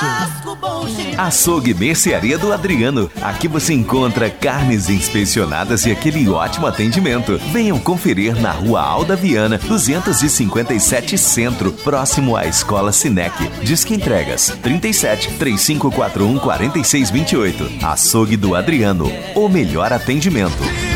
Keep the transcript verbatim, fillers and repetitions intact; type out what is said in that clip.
Açougue Mercearia do Adriano. Aqui você encontra carnes inspecionadas e aquele ótimo atendimento. Venham conferir na Rua Alda Viana, duzentos e cinquenta e sete Centro, próximo à Escola Sinec. Disque entregas trinta e sete, três cinco quatro um, quatro seis dois oito. Açougue do Adriano, o melhor atendimento.